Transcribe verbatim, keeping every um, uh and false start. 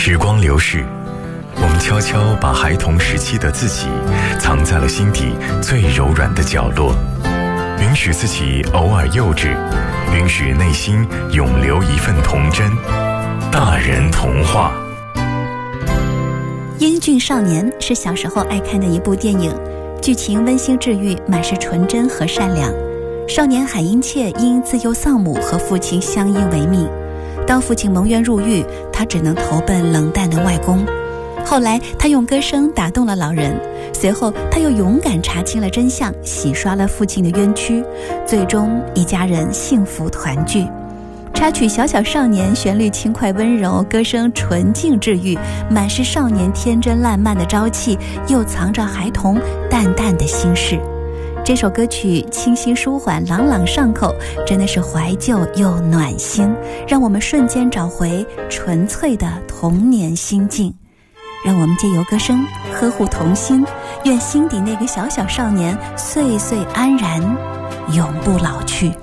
时光流逝，我们悄悄把孩童时期的自己藏在了心底最柔软的角落，允许自己偶尔幼稚，允许内心永留一份童真。大人童话。 英俊少年是小时候爱看的一部电影，剧情温馨治愈，满是纯真和善良。少年海因切因自幼丧母和父亲相依为命，当父亲蒙冤入狱，他只能投奔冷淡的外公。后来他用歌声打动了老人，随后他又勇敢查清了真相，洗刷了父亲的冤屈，最终一家人幸福团聚。插曲《小小少年》，旋律轻快温柔，歌声纯净治愈，满是少年天真烂漫的朝气，又藏着孩童淡淡的心事。这首歌曲清新舒缓，朗朗上口，真的是怀旧又暖心，让我们瞬间找回纯粹的童年心境。让我们借由歌声呵护童心，愿心底那个小小少年岁岁安然，永不老去。